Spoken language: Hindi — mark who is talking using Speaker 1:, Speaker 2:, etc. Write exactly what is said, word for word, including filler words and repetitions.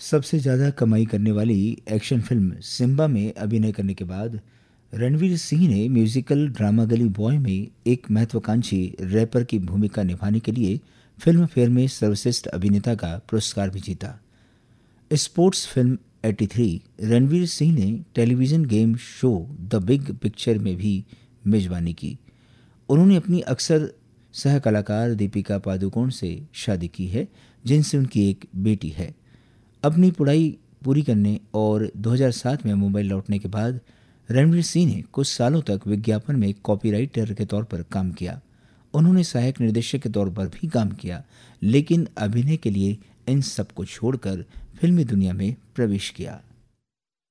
Speaker 1: सबसे ज़्यादा कमाई करने वाली एक्शन फिल्म सिम्बा में अभिनय करने के बाद रणवीर सिंह ने म्यूजिकल ड्रामा गली बॉय में एक महत्वाकांक्षी रैपर की भूमिका निभाने के लिए फिल्म फेयर में सर्वश्रेष्ठ अभिनेता का पुरस्कार भी जीता। स्पोर्ट्स फिल्म तिरासी रणवीर सिंह ने television game show the big picture में भी मेजबानी की। उन्होंने अपनी अक्सर सह कलाकार दीपिका पादुकोण से शादी की है, जिनसे उनकी एक बेटी है। अपनी पढ़ाई पूरी करने और दो हज़ार सात में मुंबई लौटने के बाद रणवीर सिंह ने कुछ सालों तक विज्ञापन में कॉपीराइटर के तौर पर काम किया। उन्होंने सहायक निर्देशक के तौर पर भी काम किया, लेकिन अभिनय के लिए इन सब को छोड़कर फिल्मी दुनिया में प्रवेश किया।